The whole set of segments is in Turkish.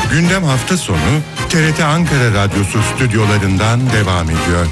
Gündem hafta sonu TRT Ankara Radyosu stüdyolarından devam ediyor.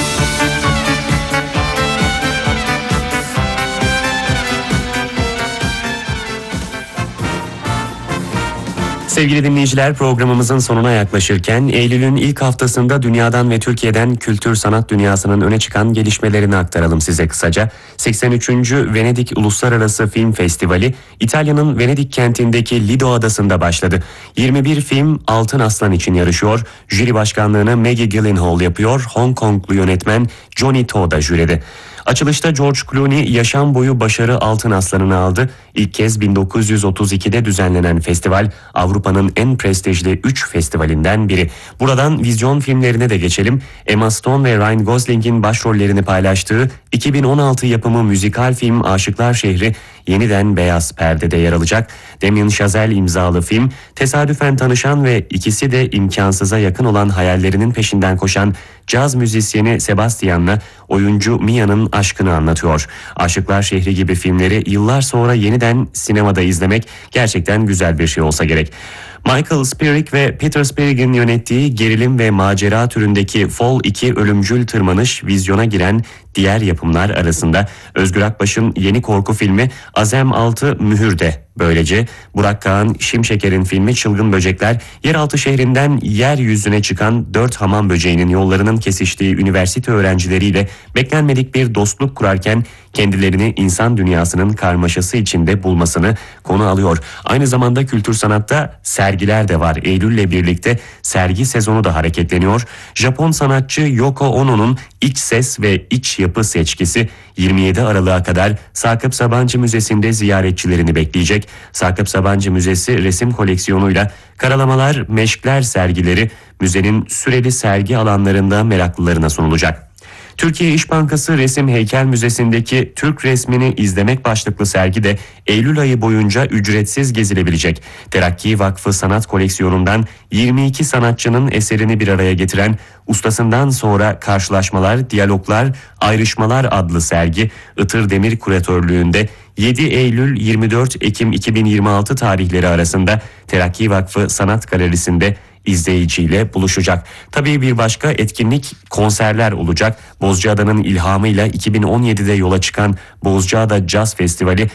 Sevgili dinleyiciler, programımızın sonuna yaklaşırken Eylül'ün ilk haftasında dünyadan ve Türkiye'den kültür sanat dünyasının öne çıkan gelişmelerini aktaralım size kısaca. 83. Venedik Uluslararası Film Festivali İtalya'nın Venedik kentindeki Lido Adası'nda başladı. 21 film Altın Aslan için yarışıyor. Jüri başkanlığını Maggie Gyllenhaal yapıyor. Hong Konglu yönetmen Johnny To da jüride. Açılışta George Clooney yaşam boyu başarı Altın Aslan'ını aldı. İlk kez 1932'de düzenlenen festival Avrupa'nın en prestijli 3 festivalinden biri. Buradan vizyon filmlerine de geçelim. Emma Stone ve Ryan Gosling'in başrollerini paylaştığı 2016 yapımı müzikal film Aşıklar Şehri yeniden beyaz perdede yer alacak. Damien Chazelle imzalı film tesadüfen tanışan ve ikisi de imkansıza yakın olan hayallerinin peşinden koşan caz müzisyeni Sebastian'la oyuncu Mia'nın aşkını anlatıyor. Aşıklar Şehri gibi filmleri yıllar sonra yeniden sinemada izlemek gerçekten güzel bir şey olsa gerek. Michael Spierig ve Peter Spierig'in yönettiği gerilim ve macera türündeki Fall 2 Ölümcül Tırmanış vizyona giren diğer yapımlar arasında. Özgür Akbaş'ın yeni korku filmi Azem 6 Mühür'de. Böylece Burak Kağan Şimşeker'in filmi Çılgın Böcekler, yeraltı şehrinden yeryüzüne çıkan 4 hamam böceğinin yollarının kesiştiği üniversite öğrencileriyle beklenmedik bir dostluk kurarken kendilerini insan dünyasının karmaşası içinde bulmasını konu alıyor. Aynı zamanda kültür sanatta sergiler de var. Eylül'le birlikte sergi sezonu da hareketleniyor. Japon sanatçı Yoko Ono'nun iç ses ve iç yapı seçkisi 27 Aralık'a kadar Sakıp Sabancı Müzesi'nde ziyaretçilerini bekleyecek. Sakıp Sabancı Müzesi resim koleksiyonuyla karalamalar, meşkler sergileri müzenin süreli sergi alanlarında meraklılarına sunulacak. Türkiye İş Bankası Resim Heykel Müzesi'ndeki Türk resmini izlemek başlıklı sergi de Eylül ayı boyunca ücretsiz gezilebilecek. Terakki Vakfı Sanat Koleksiyonu'ndan 22 sanatçının eserini bir araya getiren Ustasından Sonra Karşılaşmalar, Diyaloglar, Ayrışmalar adlı sergi Itır Demir kuratörlüğünde 7 Eylül 24 Ekim 2026 tarihleri arasında Terakki Vakfı Sanat Galerisi'nde izleyiciyle buluşacak. Tabii bir başka etkinlik konserler olacak. Bozcaada'nın ilhamıyla 2017'de yola çıkan Bozcaada Jazz Festivali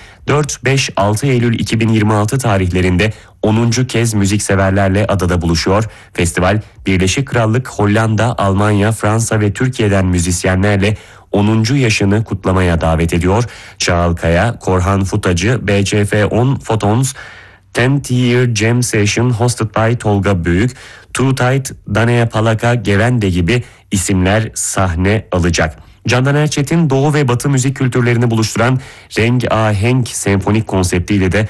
4-5-6 Eylül 2026 tarihlerinde 10. kez müzikseverlerle adada buluşuyor. Festival Birleşik Krallık, Hollanda, Almanya, Fransa ve Türkiye'den müzisyenlerle 10. yaşını kutlamaya davet ediyor. Çağal Kaya, Korhan Futacı, BCF10 Photons, 10th Year Jam Session hosted by Tolga Büyük, Too Tight, Danaya Palaka, Gevende gibi isimler sahne alacak. Candan Erçetin Doğu ve Batı müzik kültürlerini buluşturan Renk Ahenk senfonik konseptiyle de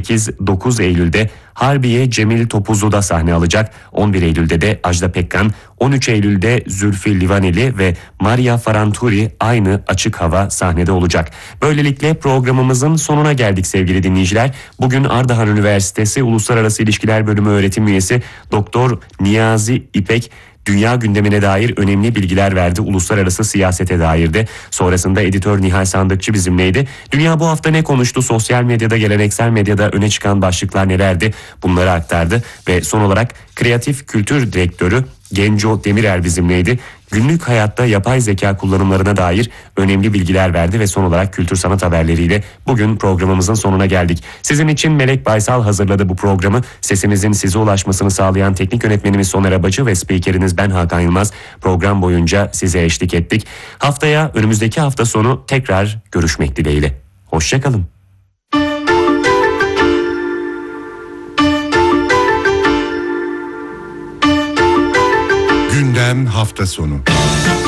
8-9 Eylül'de Harbiye Cemil Topuzlu'da sahne alacak. 11 Eylül'de de Ajda Pekkan, 13 Eylül'de Zülfü Livaneli ve Maria Faranturi aynı açık hava sahnede olacak. Böylelikle programımızın sonuna geldik sevgili dinleyiciler. Bugün Ardahan Üniversitesi Uluslararası İlişkiler Bölümü öğretim üyesi Doktor Niyazi İpek dünya gündemine dair önemli bilgiler verdi. Uluslararası siyasete dair de. Sonrasında editör Nihal Sandıkçı bizimleydi. Dünya bu hafta ne konuştu? Sosyal medyada, geleneksel medyada öne çıkan başlıklar nelerdi? Bunları aktardı. Ve son olarak Kreatif Kültür Direktörü Genco Demirer bizimleydi. Günlük hayatta yapay zeka kullanımlarına dair önemli bilgiler verdi ve son olarak kültür sanat haberleriyle bugün programımızın sonuna geldik. Sizin için Melek Baysal hazırladı bu programı. Sesimizin size ulaşmasını sağlayan teknik yönetmenimiz Soner Abacı ve spikeriniz ben Hakan Yılmaz. Program boyunca size eşlik ettik. Haftaya, önümüzdeki hafta sonu tekrar görüşmek dileğiyle. Hoşçakalın. Gündem hafta sonu.